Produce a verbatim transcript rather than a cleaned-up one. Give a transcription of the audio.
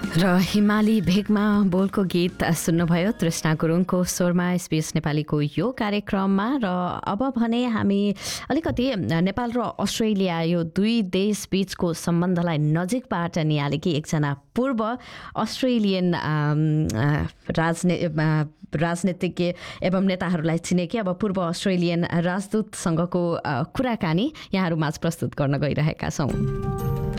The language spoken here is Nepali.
र हिमाली भेगमा बोलको गीत सुन्नुभयो तृष्णा गुरुङको स्वरमा एसबीएस नेपालीको यो कार्यक्रममा। र अब भने हामी अलिकति नेपाल र अस्ट्रेलिया यो दुई देश बीचको सम्बन्धलाई नजिकबाट निहालेकी एकजना पूर्व अस्ट्रेलियन राजने राजनीतिज्ञ एवं नेताहरूलाई चिनेकी अब पूर्व अस्ट्रेलियन राजदूतसँगको कुराकानी यहाँहरूमाझ प्रस्तुत गर्न गइरहेका छौँ।